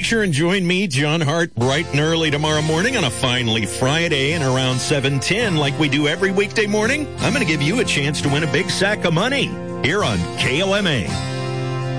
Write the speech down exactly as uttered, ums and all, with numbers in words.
sure and join me, John Hart, bright and early tomorrow morning on a finally Friday and around seven ten like we do every weekday morning. I'm going to give you a chance to win a big sack of money here on K L M A.